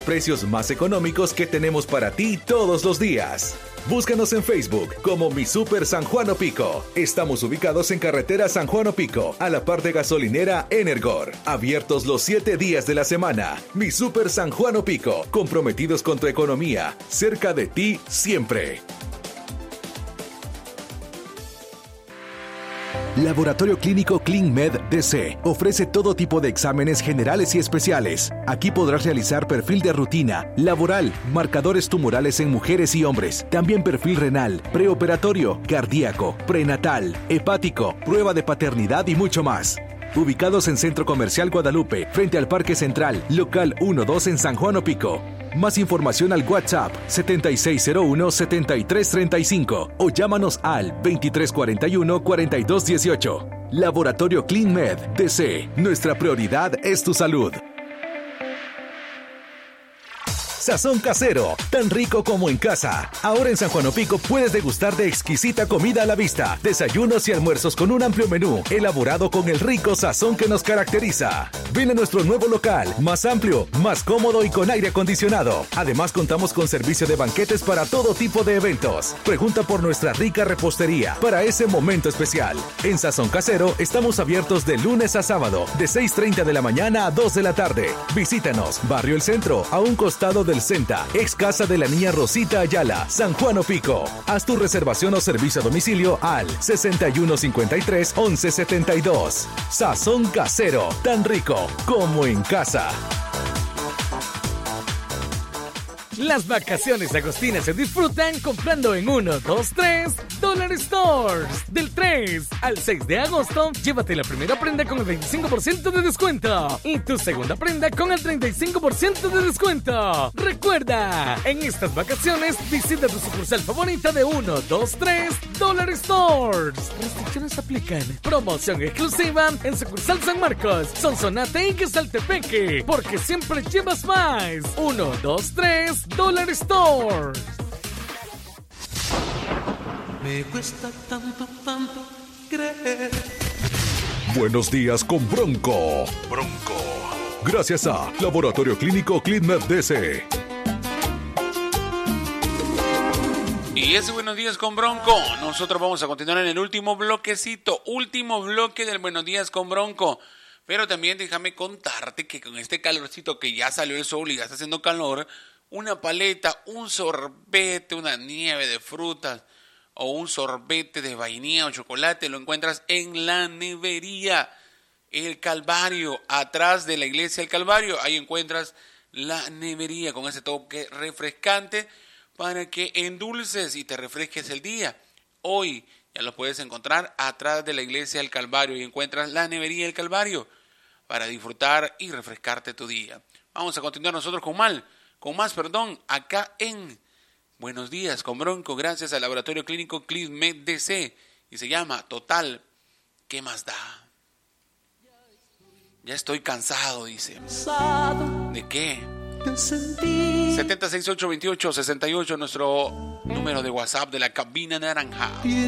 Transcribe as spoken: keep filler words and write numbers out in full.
Precios más económicos que tenemos para ti todos los días. Búscanos en Facebook como Mi Super San Juan Opico. Estamos ubicados en carretera San Juan Opico, a la par de gasolinera Energor. Abiertos los siete días de la semana. Mi Super San Juan Opico, comprometidos con tu economía, cerca de ti siempre. Laboratorio Clínico ClinMed D C ofrece todo tipo de exámenes generales y especiales. Aquí podrás realizar perfil de rutina, laboral, marcadores tumorales en mujeres y hombres, también perfil renal, preoperatorio, cardíaco, prenatal, hepático, prueba de paternidad y mucho más. Ubicados en Centro Comercial Guadalupe, frente al Parque Central, local uno dos en San Juan Opico. Más información al WhatsApp setenta y seis cero uno, setenta y tres treinta y cinco o llámanos al veintitrés cuarenta y uno, cuarenta y dos dieciocho. Laboratorio ClinMed D C. Nuestra prioridad es tu salud. Sazón casero, tan rico como en casa. Ahora en San Juan Opico puedes degustar de exquisita comida a la vista, desayunos y almuerzos con un amplio menú, elaborado con el rico sazón que nos caracteriza. Ven a nuestro nuevo local, más amplio, más cómodo y con aire acondicionado. Además contamos con servicio de banquetes para todo tipo de eventos. Pregunta por nuestra rica repostería para ese momento especial. En Sazón Casero estamos abiertos de lunes a sábado, de seis treinta de la mañana a dos de la tarde. Visítanos, Barrio El Centro, a un costado del Centa, ex casa de la niña Rosita Ayala, San Juan Opico. Haz tu reservación o servicio a domicilio al sesenta y uno cincuenta y tres, once setenta y dos. Sazón Casero, tan rico como en casa. Las vacaciones agostinas se disfrutan comprando en uno, dos, tres Dollar Stores. Del tres al seis de agosto, llévate la primera prenda con el veinticinco por ciento de descuento y tu segunda prenda con el treinta y cinco por ciento de descuento. Recuerda, en estas vacaciones visita tu sucursal favorita de uno, dos, tres Dollar Stores. Restricciones aplican. Promoción exclusiva en sucursal San Marcos, Sonsonate y Quesaltepeque, porque siempre llevas más. uno, dos, tres Dollar Store. Me cuesta tanto, tanto creer. Buenos días con Bronco. Bronco. Gracias a Laboratorio Clínico ClinMed D C. Y ese Buenos Días con Bronco. Nosotros vamos a continuar en el último bloquecito, último bloque del Buenos Días con Bronco. Pero también déjame contarte que con este calorcito que ya salió el sol y ya está haciendo calor, una paleta, un sorbete, una nieve de frutas o un sorbete de vainilla o chocolate lo encuentras en la nevería El Calvario, atrás de la iglesia El Calvario. Ahí encuentras la nevería con ese toque refrescante para que endulces y te refresques el día. Hoy ya lo puedes encontrar atrás de la iglesia El Calvario y encuentras la nevería El Calvario para disfrutar y refrescarte tu día. Vamos a continuar nosotros con mal. Con más, perdón, acá en Buenos Días con Bronco, gracias al Laboratorio Clínico ClinMed D C, y se llama Total, ¿qué más da? Ya estoy cansado, dice. ¿De qué? siete seis ocho, dos ocho, seis ocho, nuestro número de WhatsApp de la cabina naranja.